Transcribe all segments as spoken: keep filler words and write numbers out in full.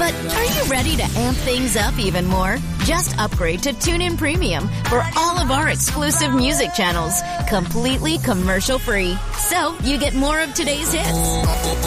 But are you ready to amp things up even more? Just upgrade to TuneIn Premium for all of our exclusive music channels, completely commercial-free. So you get more of today's hits,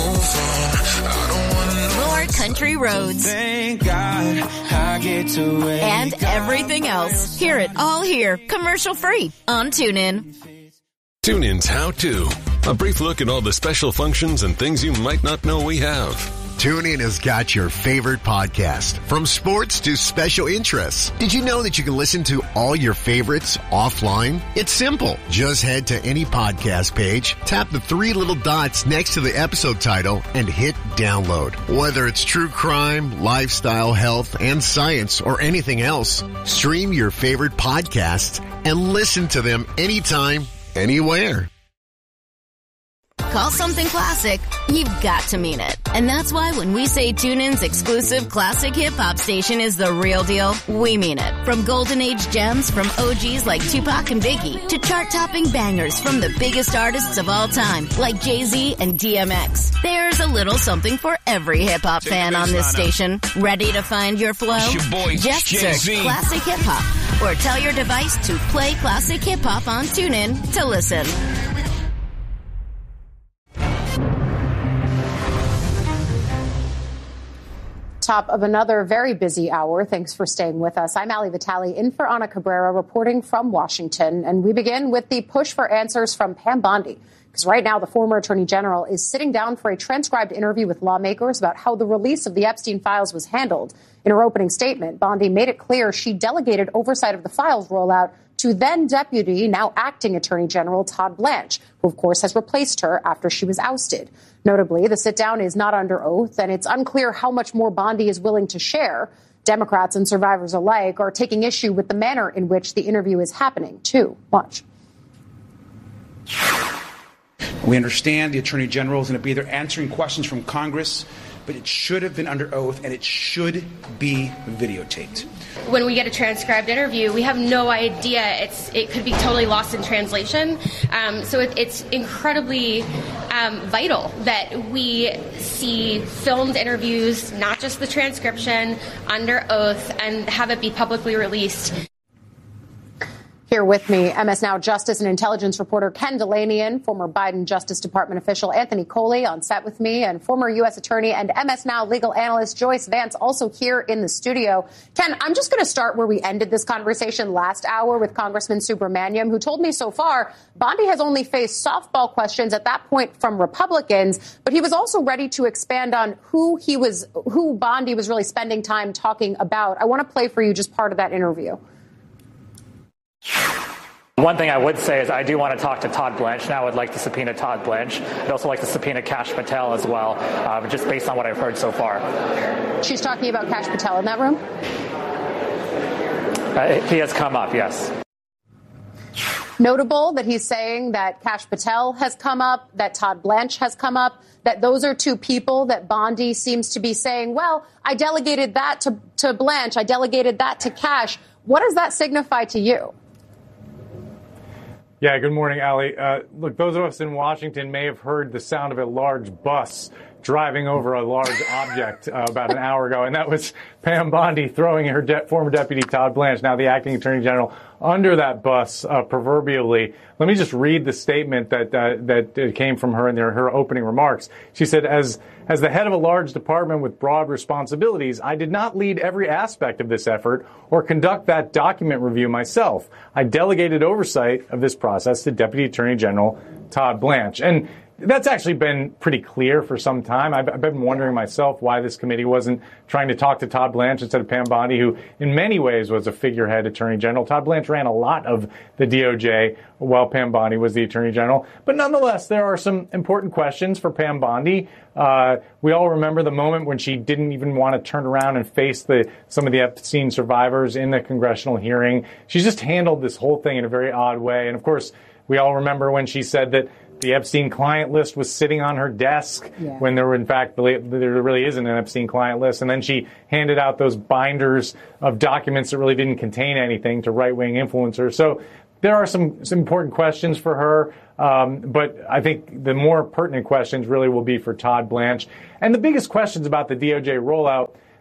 more country roads, Thank God I get to wake and everything else. Hear it all here, commercial-free on TuneIn. TuneIn's How To. A brief look at all the special functions and things you might not know we have. TuneIn has got your favorite podcast, from sports to special interests. Did you know that you can listen to all your favorites offline? It's simple. Just head to any podcast page, tap the three little dots next to the episode title, and hit download. Whether it's true crime, lifestyle, health, and science, or anything else, stream your favorite podcasts and listen to them anytime, anywhere. Call something classic, you've got to mean it. And that's why when we say TuneIn's exclusive classic hip-hop station is the real deal, we mean it. From golden age gems from O Gs like Tupac and Biggie to chart-topping bangers from the biggest artists of all time like Jay-Z and D M X. There's a little something for every hip-hop fan on this station. Ready to find your flow? Your boy, Just Jay-Z. search Classic Hip-Hop or tell your device to play Classic Hip-Hop on TuneIn to listen. Top of another very busy hour. Thanks for staying with us. I'm Ali Vitale in for Ana Cabrera, reporting from Washington. And we begin with the push for answers from Pam Bondi, because right now the former attorney general is sitting down for a transcribed interview with lawmakers about how the release of the Epstein files was handled. In her opening statement, Bondi made it clear she delegated oversight of the files rollout to then Deputy, now Acting Attorney General Todd Blanche, who, of course, has replaced her after she was ousted. Notably, the sit-down is not under oath, and it's unclear how much more Bondi is willing to share. Democrats and survivors alike are taking issue with the manner in which the interview is happening, too. Watch. We understand the Attorney General is going to be there answering questions from Congress, but it should have been under oath, and it should be videotaped. When we get a transcribed interview, we have no idea. It's it could be totally lost in translation. Um, so it, it's incredibly um, vital that we see filmed interviews, not just the transcription, under oath, and have it be publicly released. Here with me, M S Now Justice and Intelligence reporter Ken Dilanian, former Biden Justice Department official Anthony Coley on set with me, and former U S attorney and M S Now legal analyst Joyce Vance also here in the studio. Ken, I'm just going to start where we ended this conversation last hour with Congressman Subramaniam, who told me so far Bondi has only faced softball questions at that point from Republicans, but he was also ready to expand on who he was, who Bondi was really spending time talking about. I want to play for you just part of that interview. One thing I would say is I do want to talk to Todd Blanche now. I would like to subpoena Todd Blanche. I'd also like to subpoena Kash Patel as well, uh, just based on what I've heard so far. She's talking about Kash Patel in that room? Uh, he has come up, yes. Notable that he's saying that Kash Patel has come up, that Todd Blanche has come up, that those are two people that Bondi seems to be saying, well, I delegated that to, to Blanche, I delegated that to Kash. What does that signify to you? Yeah, good morning, Ali. Uh, look, those of us in Washington may have heard the sound of a large bus driving over a large object uh, about an hour ago, and that was Pam Bondi throwing her de- former deputy Todd Blanche, now the acting attorney general, under that bus, uh, proverbially. Let me just read the statement that uh, that came from her in their, her opening remarks. She said, as as the head of a large department with broad responsibilities, I did not lead every aspect of this effort or conduct that document review myself. I delegated oversight of this process to Deputy Attorney General Todd Blanche. And that's actually been pretty clear for some time. I've, I've been wondering myself why this committee wasn't trying to talk to Todd Blanche instead of Pam Bondi, who in many ways was a figurehead attorney general. Todd Blanche ran a lot of the D O J while Pam Bondi was the attorney general. But nonetheless, there are some important questions for Pam Bondi. Uh, we all remember the moment when she didn't even want to turn around and face the some of the Epstein survivors in the congressional hearing. She's just handled this whole thing in a very odd way. And of course, we all remember when she said that the Epstein client list was sitting on her desk yeah. when there were, in fact, there really isn't an Epstein client list. And then she handed out those binders of documents that really didn't contain anything to right-wing influencers. So there are some, some important questions for her. Um, but I think the more pertinent questions really will be for Todd Blanche. And the biggest questions about the D O J rollout,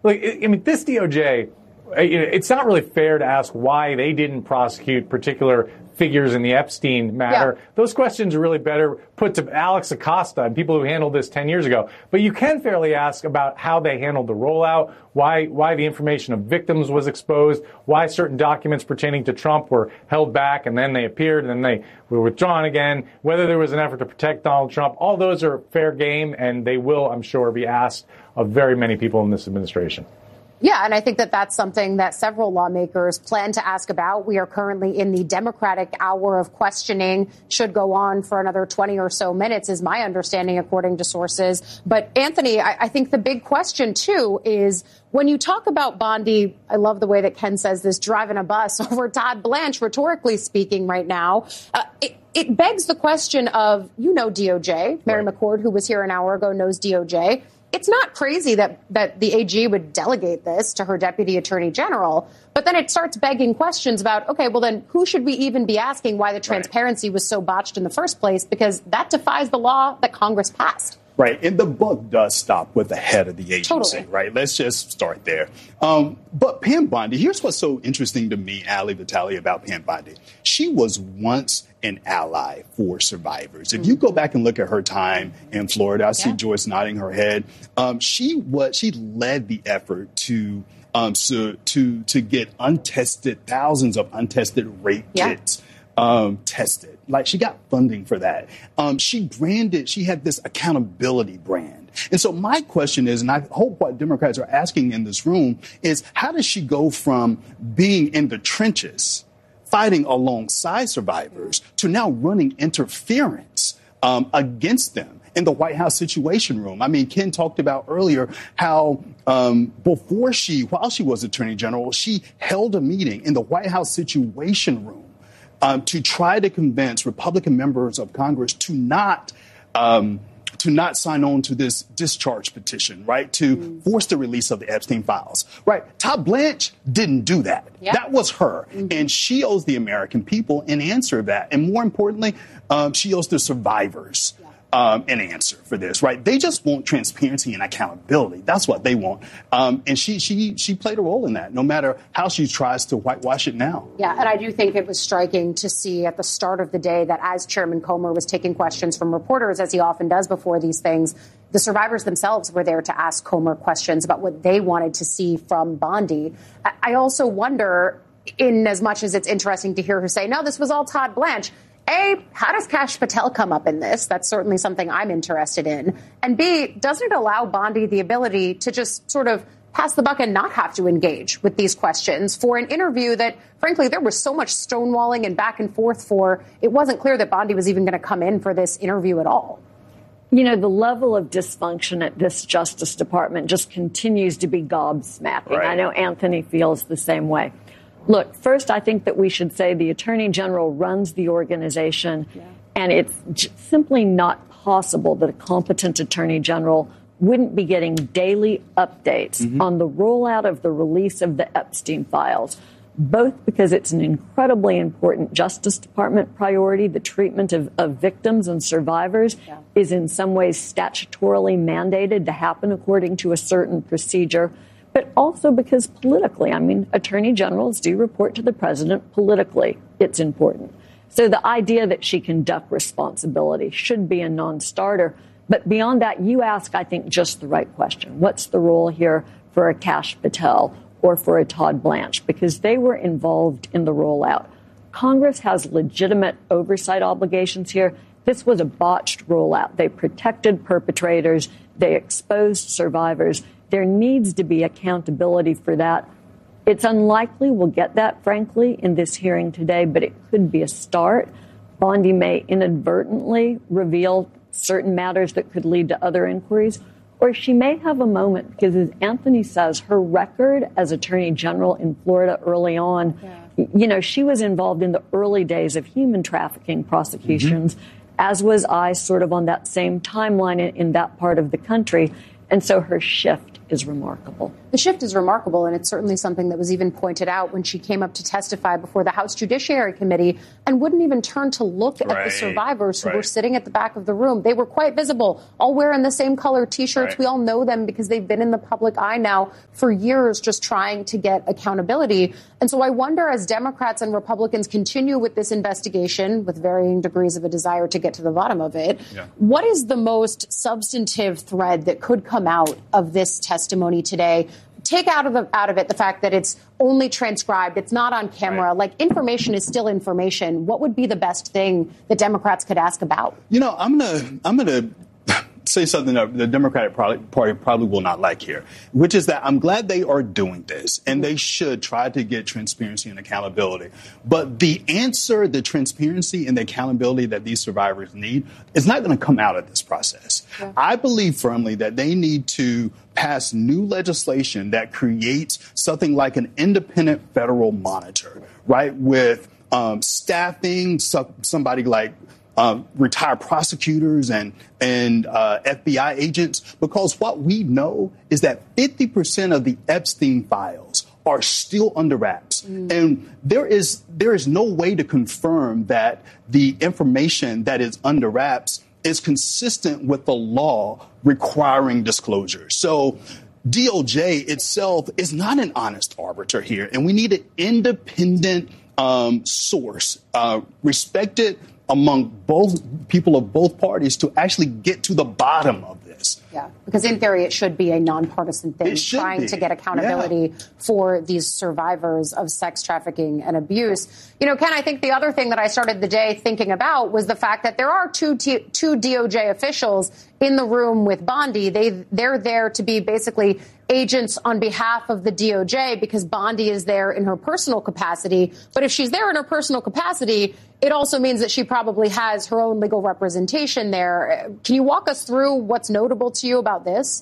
Look, I mean, this D O J, it's not really fair to ask why they didn't prosecute particular figures in the Epstein matter. Yeah. Those questions are really better put to Alex Acosta and people who handled this ten years ago. But you can fairly ask about how they handled the rollout, why why the information of victims was exposed, why certain documents pertaining to Trump were held back and then they appeared and then they were withdrawn again, whether there was an effort to protect Donald Trump. All those are fair game, and they will, I'm sure, be asked of very many people in this administration. Yeah, and I think that that's something that several lawmakers plan to ask about. We are currently in the Democratic hour of questioning, should go on for another twenty or so minutes, is my understanding, according to sources. But, Anthony, I, I think the big question, too, is when you talk about Bondi, I love the way that Ken says this, driving a bus over Todd Blanche, rhetorically speaking right now, uh, it, it begs the question of, you know, D O J. Mary right. McCord, who was here an hour ago, knows D O J. It's not crazy that, that the A G would delegate this to her deputy attorney general, but then it starts begging questions about, OK, well, then who should we even be asking why the transparency right. was so botched in the first place? Because that defies the law that Congress passed. Right. And the buck does stop with the head of the agency. Totally. Right. Let's just start there. Um, but Pam Bondi, here's what's so interesting to me, Ali Vitale, about Pam Bondi. She was once an ally for survivors. If you go back and look at her time in Florida, I see yeah. Joyce nodding her head. Um, she was she led the effort to um, so, to to get untested, thousands of untested rape yeah. kits um, tested. Like, she got funding for that. Um, she branded, she had this accountability brand. And so my question is, and I hope what Democrats are asking in this room, is how does she go from being in the trenches, fighting alongside survivors, to now running interference um, against them in the White House Situation Room? I mean, Ken talked about earlier how um, before she, while she was Attorney General, she held a meeting in the White House Situation Room Um, to try to convince Republican members of Congress to not um, to not sign on to this discharge petition, right, to mm. force the release of the Epstein files. Right. Todd Blanche didn't do that. Yep. That was her. Mm-hmm. And she owes the American people an answer to that. And more importantly, um, she owes the survivors yeah. um, an answer for this. Right. They just want transparency and accountability. That's what they want. Um, and she she she played a role in that, no matter how she tries to whitewash it now. Yeah. And I do think it was striking to see at the start of the day that as Chairman Comer was taking questions from reporters, as he often does before these things, the survivors themselves were there to ask Comer questions about what they wanted to see from Bondi. I also wonder, in as much as it's interesting to hear her say, no, this was all Todd Blanche. A, how does Kash Patel come up in this? That's certainly something I'm interested in. And B, doesn't it allow Bondi the ability to just sort of pass the buck and not have to engage with these questions for an interview that, frankly, there was so much stonewalling and back and forth for, it wasn't clear that Bondi was even going to come in for this interview at all? You know, the level of dysfunction at this Justice Department just continues to be gobsmacking. Right. I know Anthony feels the same way. Look, first, I think that we should say the Attorney General runs the organization, yeah. and it's j- simply not possible that a competent Attorney General wouldn't be getting daily updates mm-hmm. on the rollout of the release of the Epstein files, both because it's an incredibly important Justice Department priority. The treatment of, of victims and survivors yeah. is in some ways statutorily mandated to happen according to a certain procedure. But also because politically, I mean, attorney generals do report to the president politically. It's important. So the idea that she can duck responsibility should be a non-starter. But beyond that, you ask, I think, just the right question. What's the role here for a Kash Patel or for a Todd Blanche? Because they were involved in the rollout. Congress has legitimate oversight obligations here. This was a botched rollout. They protected perpetrators. They exposed survivors. There needs to be accountability for that. It's unlikely we'll get that, frankly, in this hearing today, but it could be a start. Bondi may inadvertently reveal certain matters that could lead to other inquiries, or she may have a moment, because as Anthony says, her record as Attorney General in Florida early on, yeah. you know, she was involved in the early days of human trafficking prosecutions, mm-hmm. as was I, sort of on that same timeline in, in that part of the country. And so her shift is remarkable. The shift is remarkable, and it's certainly something that was even pointed out when she came up to testify before the House Judiciary Committee and wouldn't even turn to look right. at the survivors who right. were sitting at the back of the room. They were quite visible, all wearing the same color T-shirts. Right. We all know them because they've been in the public eye now for years, just trying to get accountability. And so I wonder, as Democrats and Republicans continue with this investigation with varying degrees of a desire to get to the bottom of it, yeah. what is the most substantive thread that could come out of this testimony today? Take out of the, out of it the fact that it's only transcribed, it's not on camera. Right. Like, information is still information. What would be the best thing that Democrats could ask about? You know, I'm gonna I'm gonna say something that the Democratic Party probably will not like here, which is that I'm glad they are doing this, and they should try to get transparency and accountability. But the answer, the transparency and the accountability that these survivors need is not going to come out of this process. Yeah. I believe firmly that they need to pass new legislation that creates something like an independent federal monitor, right, with um, staffing, so, somebody like Uh, retired prosecutors and and uh, F B I agents, because what we know is that fifty percent of the Epstein files are still under wraps. Mm. And there is there is no way to confirm that the information that is under wraps is consistent with the law requiring disclosure. So D O J itself is not an honest arbiter here, and we need an independent um, source, uh, respected among both people of both parties, to actually get to the bottom of this. Yeah, because in theory, it should be a nonpartisan thing, trying be. to get accountability yeah. for these survivors of sex trafficking and abuse. You know, Ken, I think the other thing that I started the day thinking about was the fact that there are two T- two D O J officials in the room with Bondi. They, they're there to be basically agents on behalf of the D O J because Bondi is there in her personal capacity. But if she's there in her personal capacity, it also means that she probably has her own legal representation there. Can you walk us through what's notable to you about this?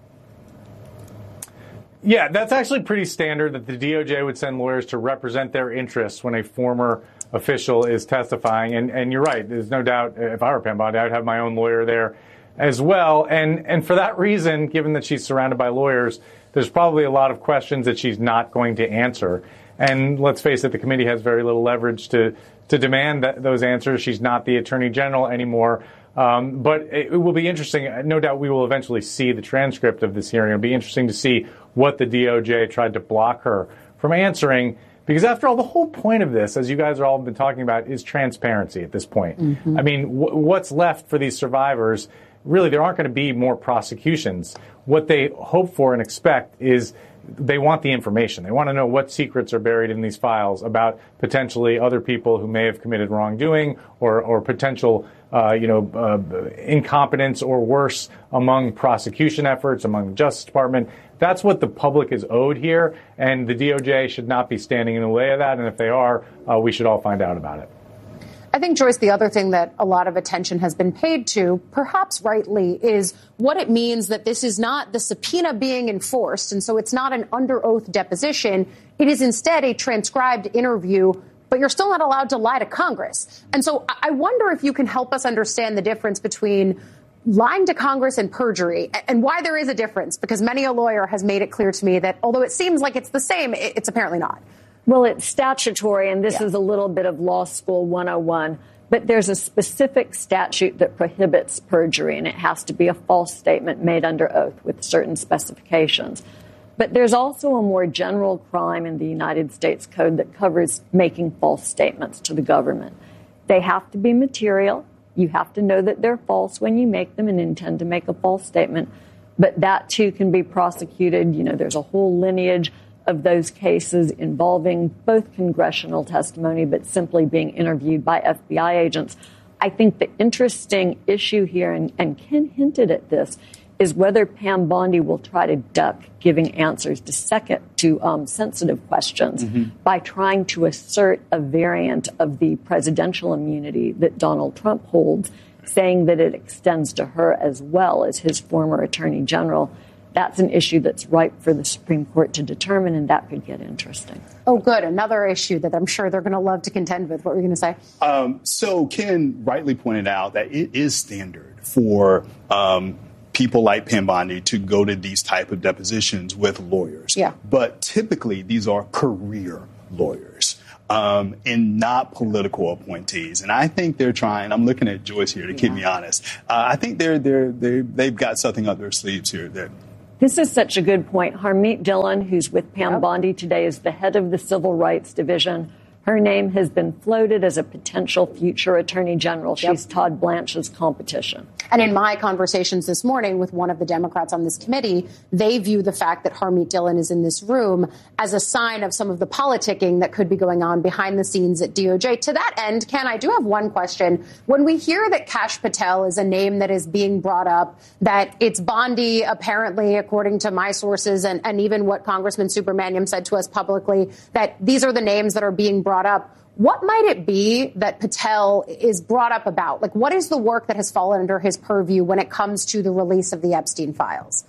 Yeah, that's actually pretty standard that the D O J would send lawyers to represent their interests when a former official is testifying. And, and you're right. There's no doubt if I were Pam Bondi, I would have my own lawyer there as well. And, and for that reason, given that she's surrounded by lawyers, there's probably a lot of questions that she's not going to answer. And let's face it, the committee has very little leverage to, to demand that, those answers. She's not the attorney general anymore. Um, but it, it will be interesting. No doubt we will eventually see the transcript of this hearing. It'll be interesting to see what the D O J tried to block her from answering. Because after all, the whole point of this, as you guys are all been talking about, is transparency at this point. Mm-hmm. I mean, w- what's left for these survivors? Really, there aren't going to be more prosecutions. What they hope for and expect is they want the information. They want to know what secrets are buried in these files about potentially other people who may have committed wrongdoing or, or potential, uh, you know, uh, incompetence or worse among prosecution efforts, among the Justice Department. That's what the public is owed here, and the D O J should not be standing in the way of that. And if they are, uh, we should all find out about it. I think, Joyce, the other thing that a lot of attention has been paid to, perhaps rightly, is what it means that this is not the subpoena being enforced. And so it's not an under oath deposition. It is instead a transcribed interview, but you're still not allowed to lie to Congress. And so I wonder if you can help us understand the difference between lying to Congress and perjury, and why there is a difference, because many a lawyer has made it clear to me that although it seems like it's the same, it's apparently not. Well, it's statutory, and this yeah. is a little bit of law school one oh one, but there's a specific statute that prohibits perjury, and it has to be a false statement made under oath with certain specifications. But there's also a more general crime in the United States Code that covers making false statements to the government. They have to be material. You have to know that they're false when you make them and intend to make a false statement. But that, too, can be prosecuted. You know, there's a whole lineage of those cases involving both congressional testimony, but simply being interviewed by F B I agents. I think the interesting issue here, and, and Ken hinted at this, is whether Pam Bondi will try to duck giving answers to second to um, sensitive questions mm-hmm. by trying to assert a variant of the presidential immunity that Donald Trump holds, saying that it extends to her as well as his former attorney general. That's an issue that's ripe for the Supreme Court to determine, and that could get interesting. Oh, good. Another issue that I'm sure they're going to love to contend with. What were you going to say? Um, so Ken rightly pointed out that it is standard for um, people like Pam Bondi to go to these type of depositions with lawyers. Yeah. But typically, these are career lawyers. Um, and not political appointees. And I think they're trying, I'm looking at Joyce here to keep yeah. me honest. Uh, I think they're, they're, they're, they've got something up their sleeves here. That This is such a good point. Harmeet Dillon, who's with Pam yep. Bondi today, is the head of the Civil Rights Division. Her name has been floated as a potential future attorney general. She's yep. Todd Blanche's competition. And in my conversations this morning with one of the Democrats on this committee, they view the fact that Harmeet Dillon is in this room as a sign of some of the politicking that could be going on behind the scenes at D O J. To that end, Ken, I do have one question. When we hear that Kash Patel is a name that is being brought up, that it's Bondi, apparently, according to my sources, and, and even what Congressman Subramaniam said to us publicly, that these are the names that are being brought up. What might it be that Patel is brought up about? Like, what is the work that has fallen under his purview when it comes to the release of the Epstein files?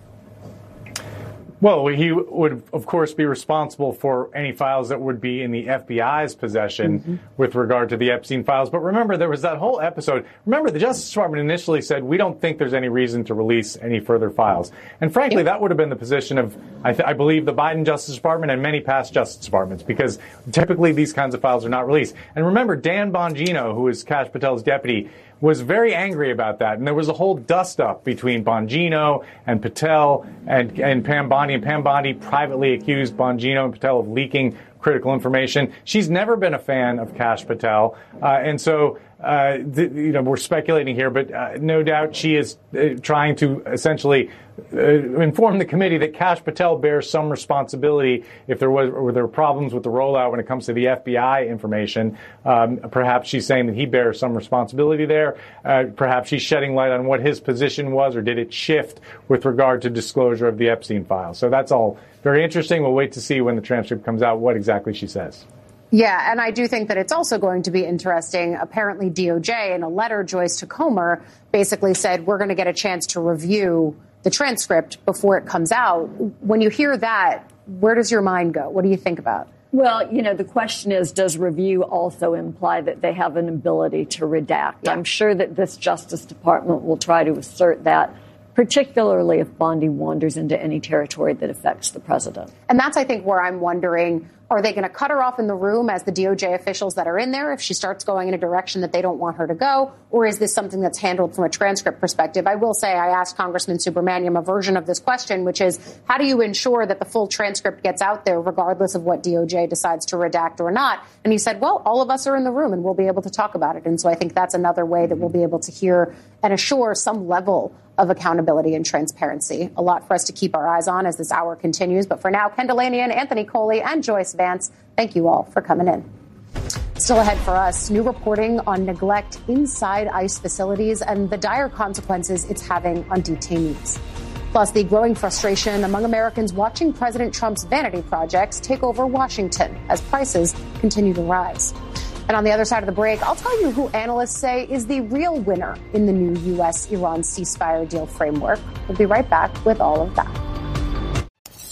Well, he would, of course, be responsible for any files that would be in the F B I's possession mm-hmm. with regard to the Epstein files. But remember, there was that whole episode. Remember, the Justice Department initially said, we don't think there's any reason to release any further files. And frankly, yep. that would have been the position of, I, th- I believe, the Biden Justice Department and many past Justice Departments, because typically these kinds of files are not released. And remember, Dan Bongino, who is Kash Patel's deputy, was very angry about that. And there was a whole dust-up between Bongino and Patel and, and Pam Bondi. And Pam Bondi privately accused Bongino and Patel of leaking critical information. She's never been a fan of Kash Patel. Uh, and so, uh, th- you know, we're speculating here, but uh, no doubt she is uh, trying to essentially uh, inform the committee that Kash Patel bears some responsibility if there was or there were problems with the rollout when it comes to the F B I information. Um, perhaps she's saying that he bears some responsibility there. Uh, perhaps she's shedding light on what his position was, or did it shift with regard to disclosure of the Epstein files. So that's all very interesting. We'll wait to see when the transcript comes out what exactly she says. Yeah, and I do think that it's also going to be interesting. Apparently, D O J, in a letter, Joyce to Comer, basically said, we're going to get a chance to review the transcript before it comes out. When you hear that, where does your mind go? What do you think about? Well, you know, the question is, does review also imply that they have an ability to redact? Yeah. I'm sure that this Justice Department will try to assert that, particularly if Bondi wanders into any territory that affects the president. And that's, I think, where I'm wondering, are they going to cut her off in the room as the D O J officials that are in there if she starts going in a direction that they don't want her to go? Or is this something that's handled from a transcript perspective? I will say I asked Congressman Subramaniam a version of this question, which is, how do you ensure that the full transcript gets out there regardless of what D O J decides to redact or not? And he said, well, all of us are in the room and we'll be able to talk about it. And so I think that's another way that we'll be able to hear and assure some level of accountability and transparency. A lot for us to keep our eyes on as this hour continues. But for now, Ken Dilanian, Anthony Coley, and Joyce Vance, thank you all for coming in. Still ahead for us, new reporting on neglect inside ICE facilities and the dire consequences it's having on detainees. Plus, the growing frustration among Americans watching President Trump's vanity projects take over Washington as prices continue to rise. And on the other side of the break, I'll tell you who analysts say is the real winner in the new U S Iran ceasefire deal framework. We'll be right back with all of that.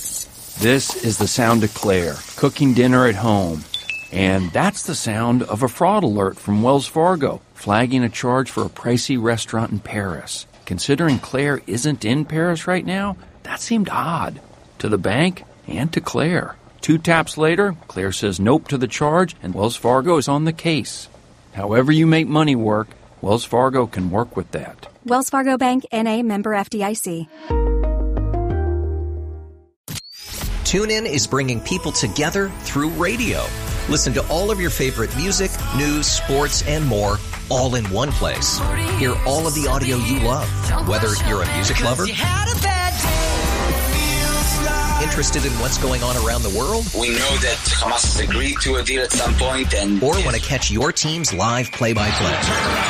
This is the sound of Claire, cooking dinner at home. And that's the sound of a fraud alert from Wells Fargo, flagging a charge for a pricey restaurant in Paris. Considering Claire isn't in Paris right now, that seemed odd to the bank and to Claire. Two taps later, Claire says nope to the charge, and Wells Fargo is on the case. However you make money work, Wells Fargo can work with that. Wells Fargo Bank, N A, member F D I C. TuneIn is bringing people together through radio. Listen to all of your favorite music, news, sports, and more, all in one place. Hear all of the audio you love, whether you're a music lover, interested in what's going on around the world? We know that Hamas has agreed to a deal at some point, and or want to catch your team's live play-by-play.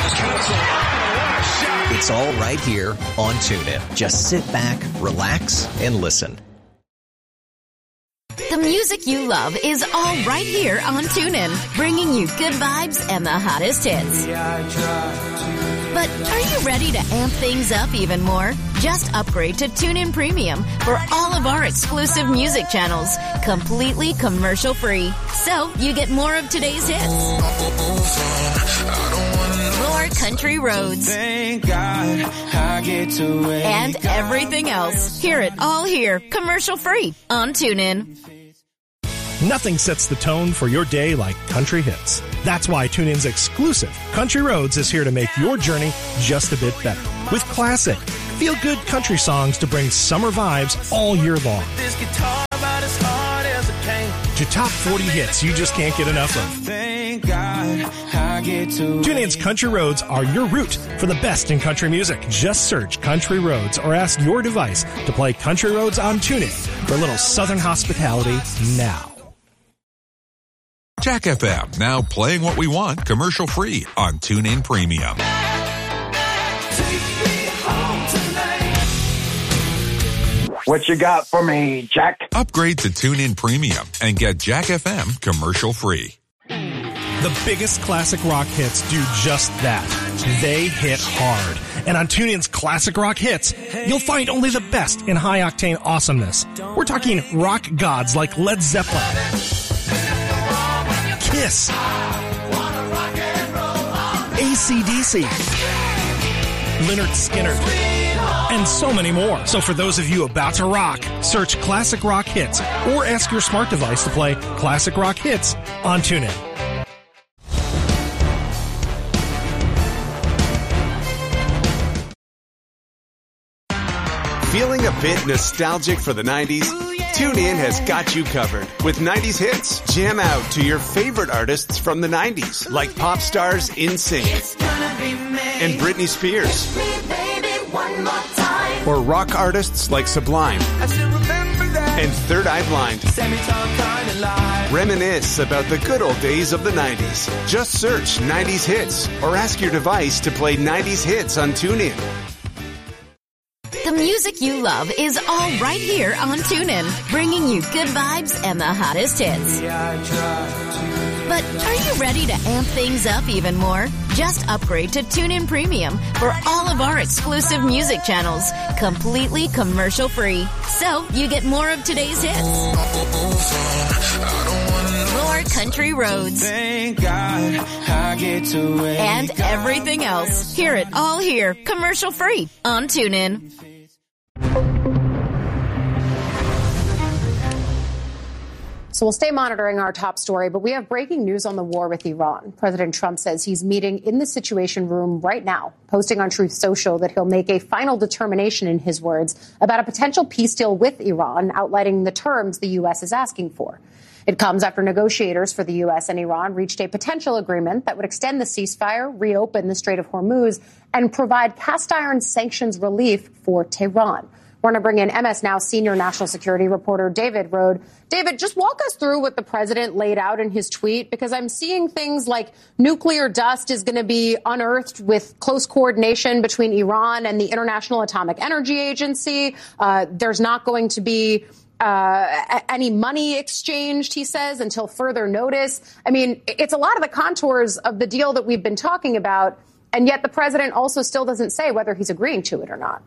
It's all right here on TuneIn. Just sit back, relax, and listen. The music you love is all right here on TuneIn, bringing you good vibes and the hottest hits. But are you ready to amp things up even more? Just upgrade to TuneIn Premium for all of our exclusive music channels, completely commercial-free. So you get more of today's hits. more country roads, Thank God I get to wake and everything else. Hear it all here, commercial free on TuneIn. Nothing sets the tone for your day like country hits. That's why TuneIn's exclusive Country Roads is here to make your journey just a bit better. With classic, feel-good country songs to bring summer vibes all year long. This guitar about as hard as it can. To top forty hits you just can't get enough of. Thank God I get to TuneIn's Country Roads are your route for the best in country music. Just search Country Roads or ask your device to play Country Roads on TuneIn for a little southern hospitality now. Jack F M, now playing what we want commercial-free on TuneIn Premium. What you got for me, Jack? Upgrade to TuneIn Premium and get Jack F M commercial-free. The biggest classic rock hits do just that. They hit hard. And on TuneIn's Classic Rock Hits, you'll find only the best in high-octane awesomeness. We're talking rock gods like Led Zeppelin, Kiss, A C D C, Lynyrd Skynyrd, and so many more. So for those of you about to rock, search Classic Rock Hits or ask your smart device to play Classic Rock Hits on TuneIn. Feeling a bit nostalgic for the nineties? TuneIn has got you covered with nineties hits. Jam out to your favorite artists from the nineties, like pop stars NSYNC and Britney Spears, or rock artists like Sublime and Third Eye Blind. Reminisce about the good old days of the nineties. Just search nineties hits or ask your device to play nineties hits on TuneIn. The music you love is all right here on TuneIn, bringing you good vibes and the hottest hits. But are you ready to amp things up even more? Just upgrade to TuneIn Premium for all of our exclusive music channels, completely commercial free. So you get more of today's hits. More country roads. Thank God I get to wake and everything else. Hear it all here, commercial free on TuneIn. So we'll stay monitoring our top story, but we have breaking news on the war with Iran. President Trump says he's meeting in the Situation Room right now, posting on Truth Social that he'll make a final determination, in his words, about a potential peace deal with Iran, outlining the terms the U S is asking for. It comes after negotiators for the U S and Iran reached a potential agreement that would extend the ceasefire, reopen the Strait of Hormuz, and provide cast iron sanctions relief for Tehran. We're going to bring in M S Now senior national security reporter David Rode. David, just walk us through what the president laid out in his tweet, because I'm seeing things like nuclear dust is going to be unearthed with close coordination between Iran and the International Atomic Energy Agency. Uh, there's not going to be uh, any money exchanged, he says, until further notice. I mean, it's a lot of the contours of the deal that we've been talking about, and yet the president also still doesn't say whether he's agreeing to it or not.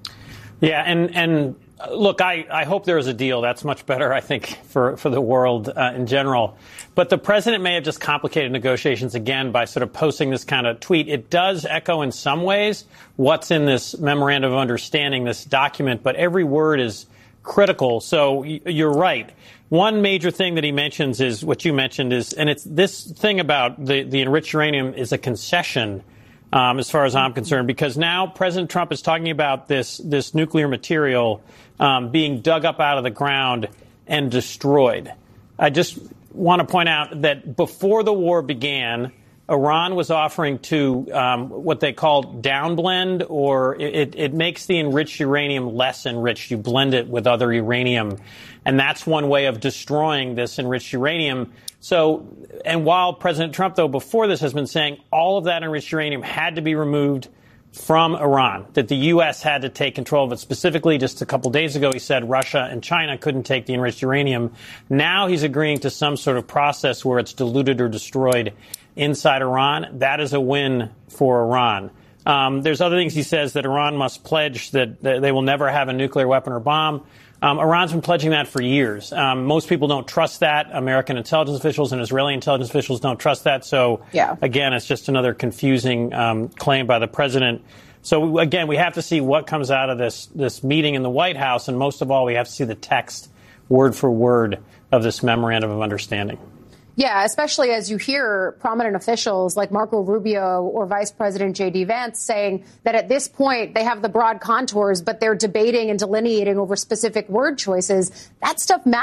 Yeah, and, and look, I, I hope there is a deal. That's much better, I think, for, for the world uh, in general. But the president may have just complicated negotiations again by sort of posting this kind of tweet. It does echo in some ways what's in this memorandum of understanding, this document, but every word is critical. So you're right. One major thing that he mentions is what you mentioned is, and it's this thing about the, the enriched uranium is a concession. Um, as far as I'm concerned, because now President Trump is talking about this this nuclear material um, being dug up out of the ground and destroyed. I just want to point out that before the war began, Iran was offering to um, what they called downblend, or it, it makes the enriched uranium less enriched. You blend it with other uranium, and that's one way of destroying this enriched uranium. So, and while President Trump, though, before this has been saying all of that enriched uranium had to be removed from Iran, that the U S had to take control of it. Specifically, just a couple days ago, he said Russia and China couldn't take the enriched uranium. Now he's agreeing to some sort of process where it's diluted or destroyed inside Iran. That is a win for Iran. Um, there's other things he says, that Iran must pledge that they will never have a nuclear weapon or bomb. Um, Iran's been pledging that for years. Um, most people don't trust that. American intelligence officials and Israeli intelligence officials don't trust that. So, yeah. again, it's just another confusing um, claim by the president. So, again, we have to see what comes out of this this meeting in the White House. And most of all, we have to see the text, word for word, of this memorandum of understanding. Yeah, especially as you hear prominent officials like Marco Rubio or Vice President J D. Vance saying that at this point they have the broad contours, but they're debating and delineating over specific word choices. That stuff matters.